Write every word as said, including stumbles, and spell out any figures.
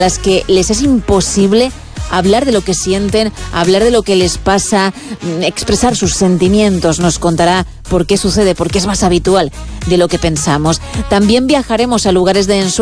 las que les es imposible hablar de lo que sienten, hablar de lo que les pasa, expresar sus sentimientos. Nos contará por qué sucede, porque es más habitual de lo que pensamos. También viajaremos a lugares de ensueño